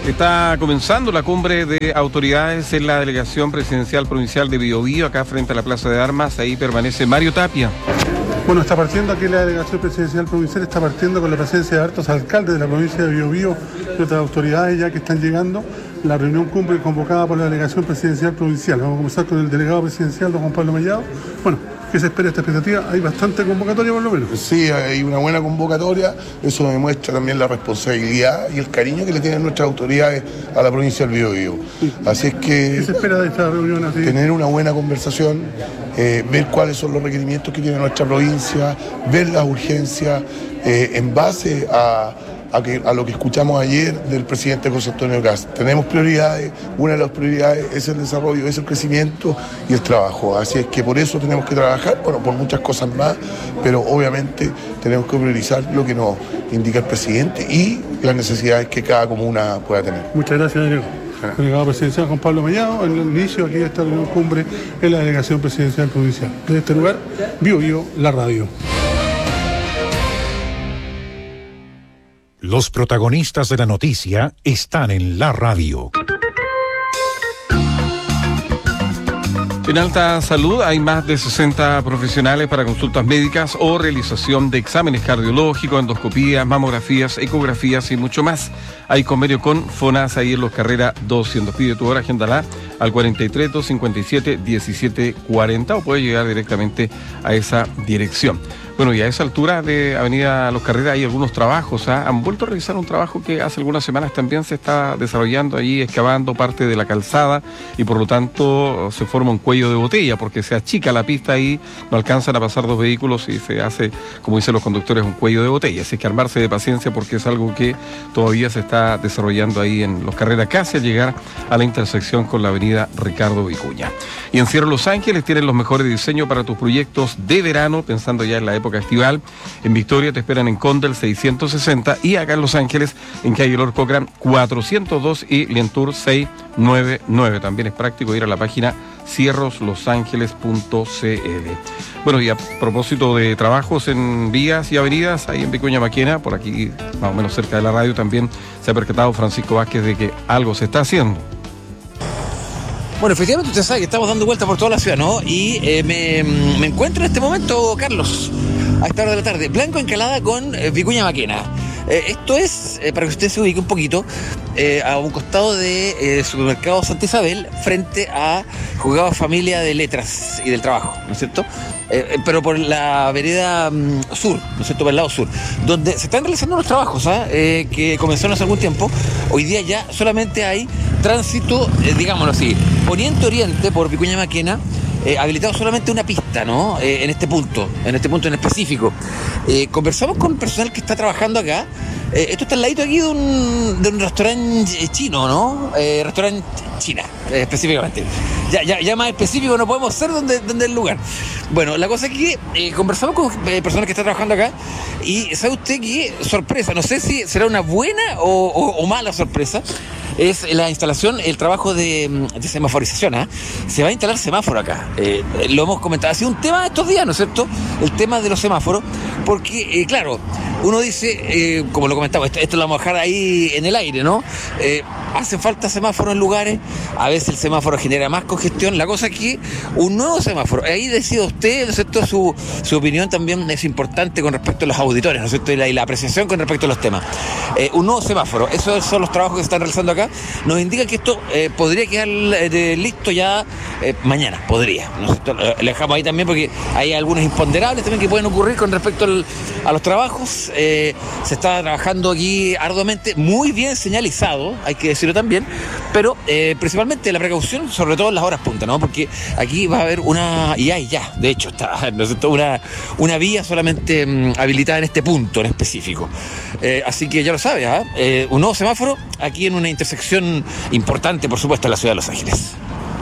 Está comenzando la cumbre de autoridades en la Delegación Presidencial Provincial de Biobío, acá frente a la Plaza de Armas. Ahí permanece Mario Tapia. Bueno, está partiendo aquí la Delegación Presidencial Provincial, está partiendo con la presencia de hartos alcaldes de la provincia de Biobío y otras autoridades ya que están llegando. La reunión cumbre convocada por la Delegación Presidencial Provincial. Vamos a comenzar con el delegado presidencial, don Juan Pablo Mellado. Bueno, ¿qué se espera esta expectativa? Hay bastante convocatoria por lo menos. Sí, hay una buena convocatoria. Eso demuestra también la responsabilidad y el cariño que le tienen nuestras autoridades a la provincia del Biobío. Sí. Así es que... ¿Qué se espera de esta reunión así? Tener una buena conversación, ver cuáles son los requerimientos que tiene nuestra provincia, ver las urgencias, en base a lo que escuchamos ayer del presidente José Antonio Kast. Tenemos prioridades, una de las prioridades es el desarrollo, es el crecimiento y el trabajo. Así es que por eso tenemos que trabajar, bueno, por muchas cosas más, pero obviamente tenemos que priorizar lo que nos indica el presidente y las necesidades que cada comuna pueda tener. Muchas gracias, delegado presidencial Juan Pablo Mellado. En el inicio aquí de esta reunión cumbre en la Delegación Presidencial Provincial. Desde este lugar, Biobío, la radio. Los protagonistas de la noticia están en la radio. En Alta Salud hay más de 60 profesionales para consultas médicas o realización de exámenes cardiológicos, endoscopías, mamografías, ecografías y mucho más. Hay convenio con FONASA ahí en Los Carrera 200. Pide tu hora, agéndala al 43 257 1740 o puedes llegar directamente a esa dirección. Bueno, y a esa altura de Avenida Los Carreras hay algunos trabajos. Han vuelto a realizar un trabajo que hace algunas semanas también se está desarrollando allí, excavando parte de la calzada y por lo tanto se forma un cuello de botella porque se achica la pista ahí, no alcanzan a pasar dos vehículos y se hace, como dicen los conductores, un cuello de botella. Así que armarse de paciencia porque es algo que todavía se está desarrollando ahí en Los Carreras, casi al llegar a la intersección con la Avenida Ricardo Vicuña. Y en Cierre Los Ángeles tienen los mejores diseños para tus proyectos de verano, pensando ya en la época estival. En Victoria te esperan en Condel 660 y acá en Los Ángeles en calle Lord Cochrane 402 y Lientour 699. También es práctico ir a la página cierroslosangeles.cl. Bueno, y a propósito de trabajos en vías y avenidas, ahí en Vicuña Maquena, por aquí más o menos cerca de la radio, también se ha percatado Francisco Vázquez de que algo se está haciendo. Bueno, efectivamente usted sabe que estamos dando vueltas por toda la ciudad, ¿no? Y me encuentro en este momento, Carlos, a esta hora de la tarde, Blanco Encalada con Vicuña Maquena. Esto es, para que usted se ubique un poquito, a un costado de Supermercado Santa Isabel, frente a Juzgado Familia de Letras y del Trabajo, ¿no es cierto? Pero por la vereda sur, ¿no es cierto? Por el lado sur, donde se están realizando unos trabajos que comenzaron hace algún tiempo. Hoy día ya solamente hay tránsito, digámoslo así, poniente-oriente por Vicuña Maquena, habilitado solamente una pista, ¿no? En este punto en específico. Conversamos con personal que está trabajando acá. Esto está al ladito aquí de un restaurante chino, ¿no? Restaurante China, específicamente. Ya más específico no podemos ser donde el lugar. Bueno, la cosa es que conversamos con personas que están trabajando acá y sabe usted que, sorpresa, no sé si será una buena o mala sorpresa, es la instalación, el trabajo de semaforización. Se va a instalar semáforo acá. Lo hemos comentado, ha sido un tema estos días, ¿no es cierto? El tema de los semáforos, porque, claro, uno dice, como lo comentaba, esto lo vamos a dejar ahí en el aire, ¿no? Hacen falta semáforos en lugares, a veces el semáforo genera más congestión. La cosa es que un nuevo semáforo, ahí decide usted, ¿no es cierto? Su opinión también es importante con respecto a los auditores, ¿no es cierto? Y la apreciación con respecto a los temas. Un nuevo semáforo, esos son los trabajos que se están realizando acá. Nos indica que esto podría quedar listo ya mañana, podría, ¿no es cierto? Lo dejamos ahí también porque hay algunos imponderables también que pueden ocurrir con respecto a los trabajos. Se está trabajando aquí arduamente, muy bien señalizado, hay que decirlo también, pero principalmente la precaución, sobre todo en las horas punta, ¿no? Porque aquí va a haber y hay ya, de hecho, está, ¿no es cierto? Una vía solamente habilitada en este punto en específico. Así que ya lo sabe, un nuevo semáforo aquí en una intersección importante, por supuesto, en la ciudad de Los Ángeles.